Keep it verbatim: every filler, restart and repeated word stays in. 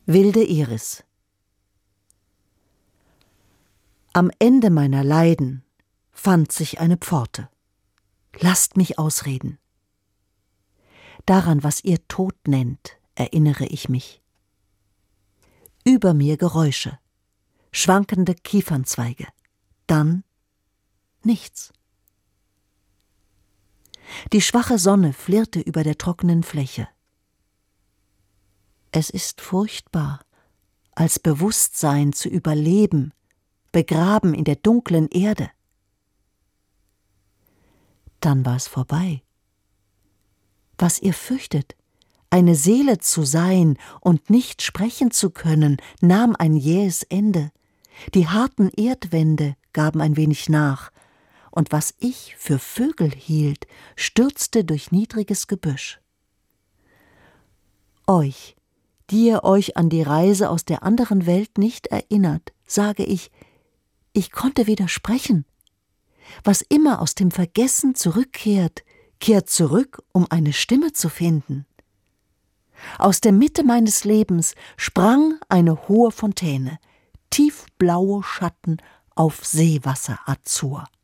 Wilde Iris. Am Ende meiner Leiden fand sich eine Pforte. Lasst mich ausreden. Daran, was ihr Tod nennt, erinnere ich mich. Über mir Geräusche, schwankende Kiefernzweige, dann nichts. Die schwache Sonne flirrte über der trockenen Fläche. Es ist furchtbar, als Bewusstsein zu überleben, begraben in der dunklen Erde. Dann war es vorbei. Was ihr fürchtet, eine Seele zu sein und nicht sprechen zu können, nahm ein jähes Ende. Die harten Erdwände gaben ein wenig nach, und was ich für Vögel hielt, stürzte durch niedriges Gebüsch. Euch, die ihr euch an die Reise aus der anderen Welt nicht erinnert, sage ich, ich konnte wieder sprechen. Was immer aus dem Vergessen zurückkehrt, kehrt zurück, um eine Stimme zu finden. Aus der Mitte meines Lebens sprang eine hohe Fontäne, tiefblaue Schatten auf Seewasser azur.